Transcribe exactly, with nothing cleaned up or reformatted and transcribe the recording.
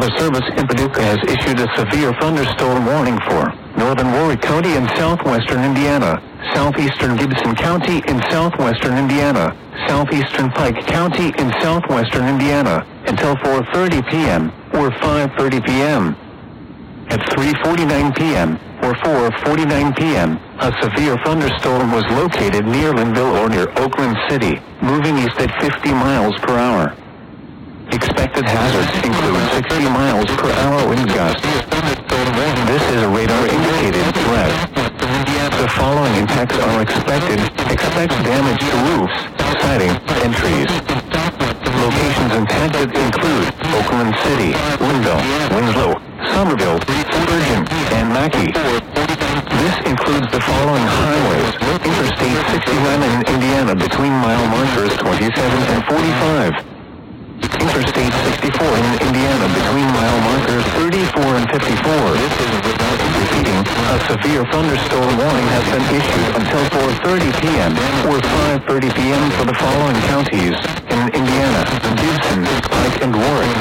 Weather Service in Paducah has issued a severe thunderstorm warning for northern Warwick County in southwestern Indiana, southeastern Gibson County in southwestern Indiana, southeastern Pike County in southwestern Indiana, until four thirty p.m. or five thirty p.m. At three forty-nine p.m. or four forty-nine p.m., a severe thunderstorm was located near Linville or near Oakland City, moving east at fifty miles per hour. Expected hazards include sixty miles per hour wind gusts. This is a radar-indicated threat. The following impacts are expected. Expect damage to roofs, siding, and trees. Locations impacted include Oakland City, Linville, Winslow, Somerville, Spurgeon, and Mackey. This includes the following highways: Interstate sixty-nine in Indiana between mile markers twenty-seven and forty-five. Interstate sixty-four in Indiana between mile markers thirty-four and fifty-four. Repeating, a severe thunderstorm warning has been issued until four thirty p.m. or five thirty p.m. for the following counties in Indiana: Gibson, Pike, and Warwick.